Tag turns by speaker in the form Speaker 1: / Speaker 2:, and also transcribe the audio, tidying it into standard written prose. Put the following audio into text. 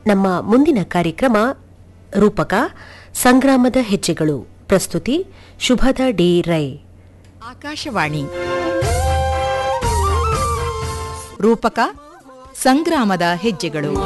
Speaker 1: ನಮ್ಮ ಮುಂದಿನ ಕಾರ್ಯಕ್ರಮ ರೂಪಕ ಸಂಗ್ರಾಮದ ಹೆಜ್ಜೆಗಳು. ಪ್ರಸ್ತುತಿ ಶುಭದ ಡಿ ರೈ.
Speaker 2: ಆಕಾಶವಾಣಿ ರೂಪಕ ಸಂಗ್ರಾಮದ ಹೆಜ್ಜೆಗಳು.